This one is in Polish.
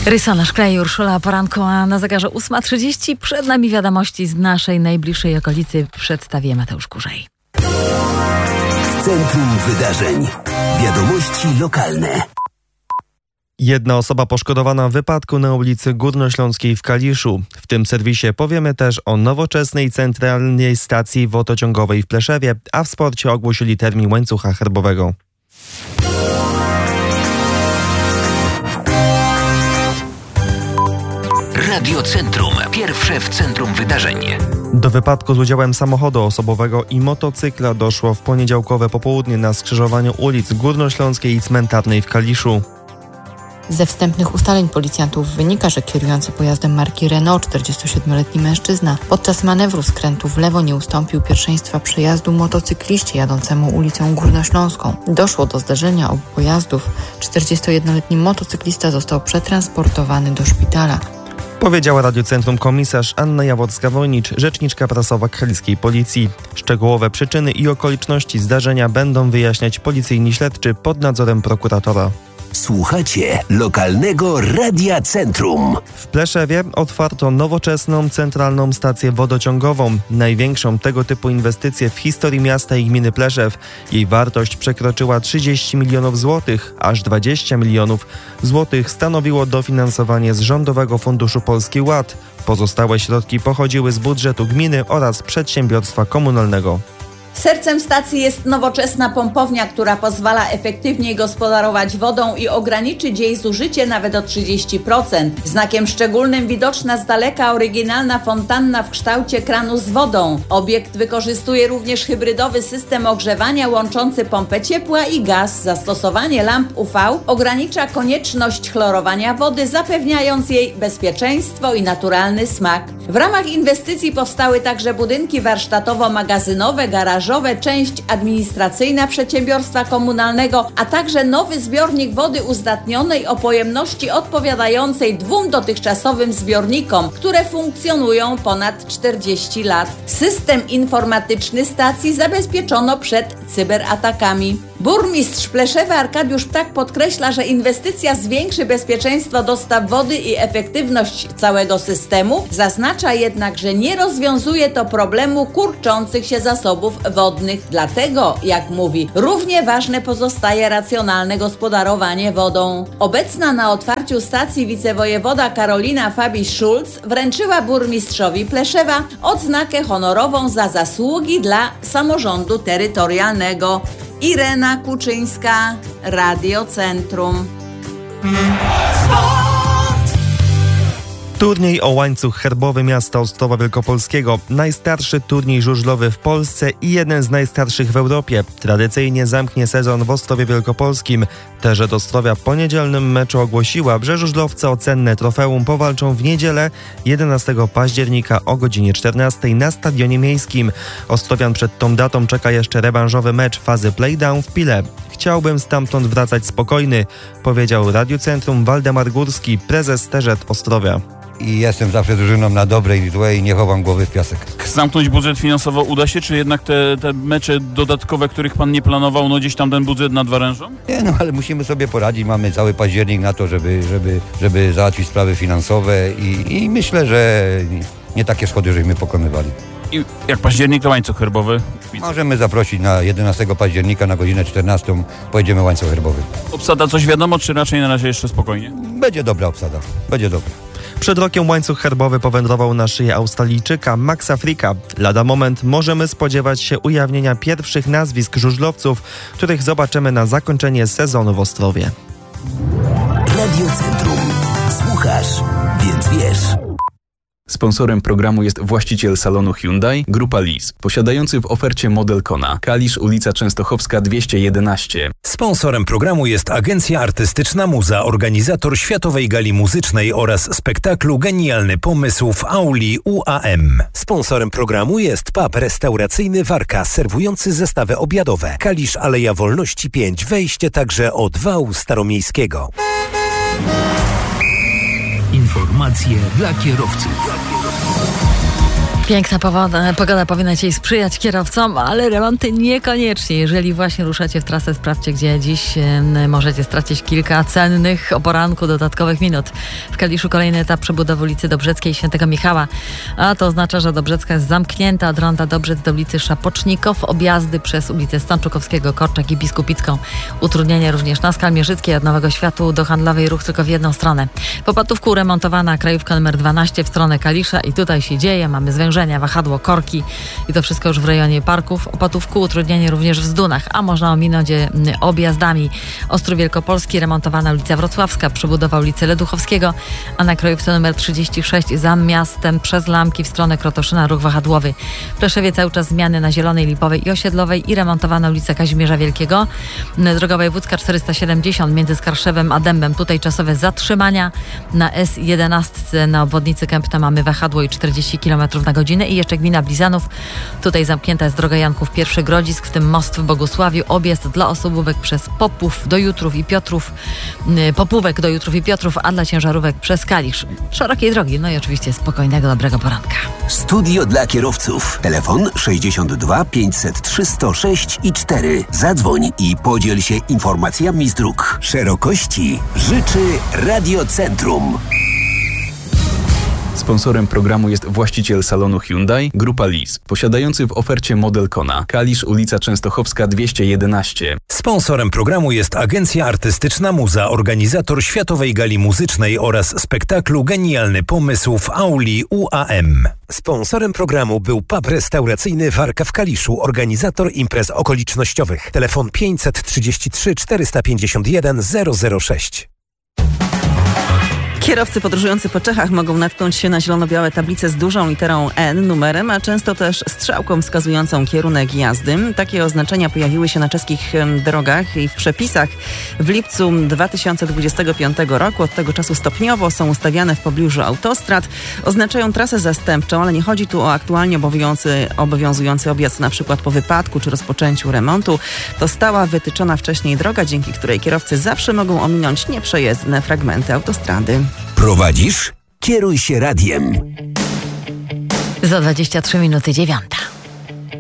Rysana Szklej i Urszula Poranko, a na zegarze 8:30 przed nami wiadomości z naszej najbliższej okolicy. Przedstawię Mateusz Kurzej. W centrum wydarzeń. Wiadomości lokalne. Jedna osoba poszkodowana w wypadku na ulicy Górnośląskiej w Kaliszu. W tym serwisie powiemy też o nowoczesnej centralnej stacji wodociągowej w Pleszewie, a w sporcie ogłosili termin łańcucha herbowego. Radio Centrum. Pierwsze w centrum wydarzeń. Do wypadku z udziałem samochodu osobowego i motocykla doszło w poniedziałkowe popołudnie na skrzyżowaniu ulic Górnośląskiej i Cmentarnej w Kaliszu. Ze wstępnych ustaleń policjantów wynika, że kierujący pojazdem marki Renault 47-letni mężczyzna podczas manewru skrętu w lewo nie ustąpił pierwszeństwa przejazdu motocykliście jadącemu ulicą Górnośląską. Doszło do zderzenia obu pojazdów. 41-letni motocyklista został przetransportowany do szpitala. Powiedziała Radiocentrum komisarz Anna Jaworska-Wojnicz, rzeczniczka prasowa kaliskiej policji. Szczegółowe przyczyny i okoliczności zdarzenia będą wyjaśniać policyjni śledczy pod nadzorem prokuratora. Słuchacie lokalnego Radia Centrum. W Pleszewie otwarto nowoczesną, centralną stację wodociągową. Największą tego typu inwestycję w historii miasta i gminy Pleszew. Jej wartość przekroczyła 30 milionów złotych, aż 20 milionów złotych stanowiło dofinansowanie z Rządowego Funduszu Polski Ład. Pozostałe środki pochodziły z budżetu gminy oraz przedsiębiorstwa komunalnego. Sercem stacji jest nowoczesna pompownia, która pozwala efektywniej gospodarować wodą i ograniczyć jej zużycie nawet o 30%. Znakiem szczególnym widoczna z daleka oryginalna fontanna w kształcie kranu z wodą. Obiekt wykorzystuje również hybrydowy system ogrzewania łączący pompę ciepła i gaz. Zastosowanie lamp UV ogranicza konieczność chlorowania wody, zapewniając jej bezpieczeństwo i naturalny smak. W ramach inwestycji powstały także budynki warsztatowo-magazynowe, garażowe, część administracyjna przedsiębiorstwa komunalnego, a także nowy zbiornik wody uzdatnionej o pojemności odpowiadającej 2 dotychczasowym zbiornikom, które funkcjonują ponad 40 lat. System informatyczny stacji zabezpieczono przed cyberatakami. Burmistrz Pleszewa Arkadiusz Ptak podkreśla, że inwestycja zwiększy bezpieczeństwo dostaw wody i efektywność całego systemu. Zaznacza jednak, że nie rozwiązuje to problemu kurczących się zasobów wodnych. Dlatego, jak mówi, równie ważne pozostaje racjonalne gospodarowanie wodą. Obecna na otwarciu stacji wicewojewoda Karolina Fabiś-Szulc wręczyła burmistrzowi Pleszewa odznakę honorową za zasługi dla samorządu terytorialnego. Irena Kuczyńska, Radio Centrum. Turniej o łańcuch herbowy miasta Ostrowa Wielkopolskiego. Najstarszy turniej żużlowy w Polsce i jeden z najstarszych w Europie. Tradycyjnie zamknie sezon w Ostrowie Wielkopolskim. Terzet Ostrowia po niedzielnym meczu ogłosiła, że żużlowcy o cenne trofeum powalczą w niedzielę 11 października o godzinie 14 na Stadionie Miejskim. Ostrowian przed tą datą czeka jeszcze rewanżowy mecz fazy playdown w Pile. Chciałbym stamtąd wracać spokojny, powiedział Radiu Centrum Waldemar Górski, prezes Terzet Ostrowia. I jestem zawsze drużyną na dobrej i złej i nie chowam głowy w piasek. Zamknąć budżet finansowo uda się, czy jednak te mecze dodatkowe, których pan nie planował, no gdzieś tam ten budżet nadwyrężą? Nie, no ale musimy sobie poradzić, mamy cały październik na to, żeby załatwić sprawy finansowe i myślę, że nie takie schody żeśmy pokonywali. I jak październik, to łańcuch herbowy? Możemy zaprosić na 11 października na godzinę 14, pojedziemy łańcuch herbowy. Obsada coś wiadomo, czy raczej na razie jeszcze spokojnie? Będzie dobra obsada, będzie dobra. Przed rokiem łańcuch herbowy powędrował na szyję Australijczyka Maxa Fricka. Lada moment możemy spodziewać się ujawnienia pierwszych nazwisk żużlowców, których zobaczymy na zakończenie sezonu w Ostrowie. Radio Centrum. Słuchasz, więc wiesz. Sponsorem programu jest właściciel salonu Hyundai, Grupa Lis, posiadający w ofercie model Kona. Kalisz, ulica Częstochowska 211. Sponsorem programu jest Agencja Artystyczna Muza, organizator Światowej Gali Muzycznej oraz spektaklu Genialny Pomysł w auli UAM. Sponsorem programu jest pub restauracyjny Warka, serwujący zestawy obiadowe. Kalisz, Aleja Wolności 5, wejście także od wału staromiejskiego. Informacje dla kierowców. Piękna pogoda powinna dzisiaj sprzyjać kierowcom, ale remonty niekoniecznie. Jeżeli właśnie ruszacie w trasę, sprawdźcie, gdzie dziś możecie stracić kilka cennych o poranku dodatkowych minut. W Kaliszu kolejny etap przebudowy ulicy Dobrzeckiej i Świętego Michała, a to oznacza, że Dobrzecka jest zamknięta od ronda Dobrzec do ulicy Szapocznikow, objazdy przez ulicę Stanczukowskiego, Korczak i Biskupicką. Utrudnienie również na Skalmierzyckiej, od Nowego Światu do Handlowej, ruch tylko w jedną stronę. Po Patówku remontowana krajówka nr 12 w stronę Kalisza i tutaj się dzieje, mamy zwężenia, wahadło, korki i to wszystko już w rejonie parków. O Patówku utrudnienie również w Zdunach, a można ominąć objazdami. Ostrów Wielkopolski, remontowana ulica Wrocławska, przebudowa ulicy Leduchowskiego, a na krajówce nr 36 za miastem przez Lamki w stronę Krotoszyna ruch wahadłowy. W Pleszewie cały czas zmiany na Zielonej, Lipowej i Osiedlowej i remontowana ulica Kazimierza Wielkiego. Droga wojewódzka 470 między Skarszewem a Dębem, tutaj czasowe zatrzymania. Na S11 na obwodnicy Kępna mamy wahadło i 40 km na godzinę. I jeszcze gmina Blizanów. Tutaj zamknięta jest droga Janków I Grodzisk, w tym most w Bogusławiu. Objazd dla osobówek przez Popów do Jutrów i Piotrów. Popówek do Jutrów i Piotrów, a dla ciężarówek przez Kalisz. Szerokiej drogi, no i oczywiście spokojnego, dobrego poranka. Studio dla kierowców. Telefon 62 503 106 i 4. Zadzwoń i podziel się informacjami z dróg. Szerokości życzy Radiocentrum. Sponsorem programu jest właściciel salonu Hyundai, Grupa Lis, posiadający w ofercie model Kona. Kalisz, ulica Częstochowska 211. Sponsorem programu jest Agencja Artystyczna Muza, organizator Światowej Gali Muzycznej oraz spektaklu Genialny Pomysł w auli UAM. Sponsorem programu był pub restauracyjny Warka w Kaliszu, organizator imprez okolicznościowych. Telefon 533 451 006. Kierowcy podróżujący po Czechach mogą natknąć się na zielono-białe tablice z dużą literą N, numerem, a często też strzałką wskazującą kierunek jazdy. Takie oznaczenia pojawiły się na czeskich drogach i w przepisach w lipcu 2025 roku. Od tego czasu stopniowo są ustawiane w pobliżu autostrad. Oznaczają trasę zastępczą, ale nie chodzi tu o aktualnie obowiązujący objazd, na przykład po wypadku czy rozpoczęciu remontu. To stała, wytyczona wcześniej droga, dzięki której kierowcy zawsze mogą ominąć nieprzejezdne fragmenty autostrady. Prowadzisz? Kieruj się radiem. Za 23 minuty 9.